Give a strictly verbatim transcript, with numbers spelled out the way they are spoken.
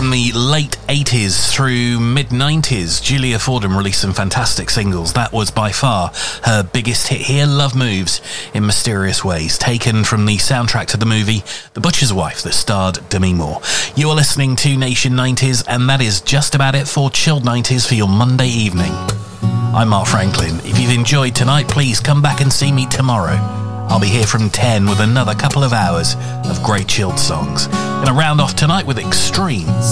from the late eighties through mid-nineties, Julia Fordham released some fantastic singles. That was by far her biggest hit here, Love Moves in Mysterious Ways, taken from the soundtrack to the movie The Butcher's Wife that starred Demi Moore. You are listening to Nation nineties, and that is just about it for Chilled nineties for your Monday evening. I'm Mark Franklin. If you've enjoyed tonight, please come back and see me tomorrow. I'll be here from ten with another couple of hours of great chilled songs. Gonna round off tonight with Extreme.